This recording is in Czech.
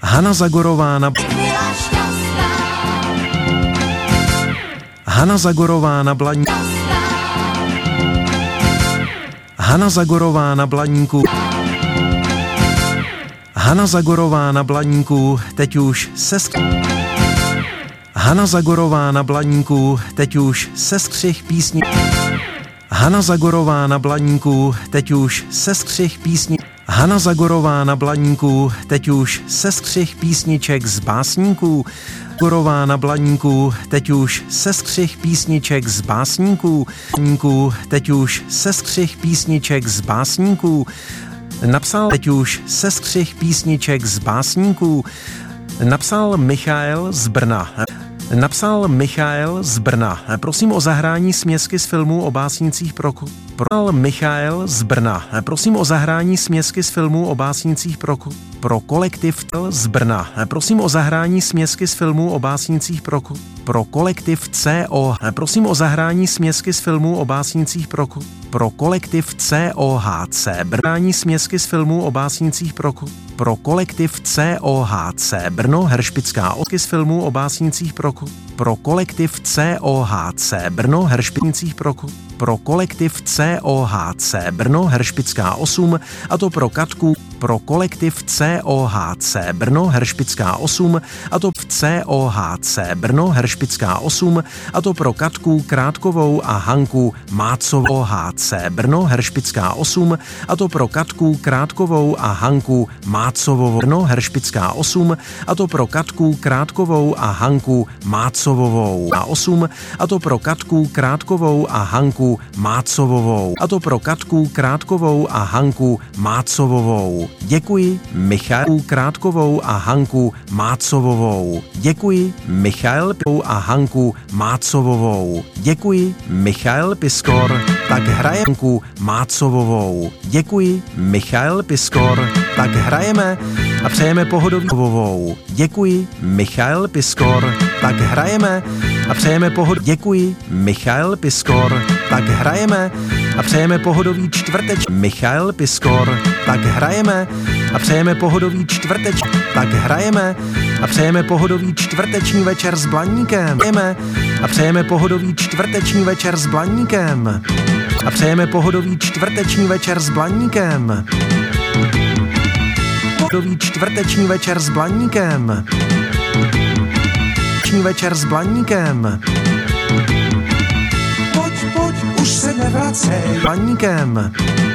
Hana Zagorová na Hana Zagorová na Blaníku. Hana Zagorová na Blaníku. Hana Zagorová na Blaníku, teď už Hana Zagorová na Blaníku, teď už sestřih písni. Hana Zagorová na Blaníku, teď už sestřih písni. Hana Zagorová na Blaníku, teď už sestřih písniček z básníků. Zagorová na Blaníku, teď už sestřih písniček z básníků. Teď už sestřih písniček z básníků. Napsal teď už sestřih písniček z básníků. Napsal Michael z Brna. Napsal Michael z Brna. Prosím o zahrání směsky z filmů o básnicích pro Michael z Brna. Prosím o zahrání směsky z filmů o básnicích pro kolektiv z Brna. Prosím o zahrání směsky z filmů o básnicích pro kolektiv CO. Prosím o zahrání směsky z filmů o básnicích pro kolektiv COHC. Brání směsky z filmů o básnicích pro kolektiv COHC. Brno, Heršpická osky z filmů o básnicích pro kolektiv COHC. Brno, Heršpicích pro kolektiv COHC. Brno, Heršpická 8, a to pro Katku, pro kolektiv COHC. Brno, Heršpická 8, a to v COHC. Brno, Heršpická 8, a to pro Katku Krátkovou a Hanku Mácovou. HC. Brno, Heršpická 8, a to pro Katku Krátkovou a Hanku Mácovou. Brno, Heršpická 8, a to pro Katku Krátkovou a Hanku Mácovou. A 8, a to pro Katku Krátkovou a Hanku Mácovou. A to pro Katku Krátkovou a Hanku Mácovou. Děkuji Michalu Krátkovou a Hanku Mácovou. Děkuji Michal a Hanku Mácovou. Děkuji Michal Piskor, tak hraje Hanku Mácovou. Děkuji Michal Piskor, tak hrajeme a přejeme pohodový. Děkuji Michal Piskor, tak hrajeme a přejeme pohodový. Děkuji Michal Piskor, tak hrajeme a přejeme pohodový čtvrteč. Michal Piskor, tak hrajeme a přejeme pohodový čtvrteč. Tak hrajeme a přejeme pohodový čtvrteční večer s Blaníkem. A přejeme pohodový čtvrteční večer s Blaníkem. A přejeme pohodový čtvrteční večer s Blaníkem. Pohodový čtvrteční večer s Blaníkem. Večer s Blaníkem. Pojď, už se nevracej. Blaníkem.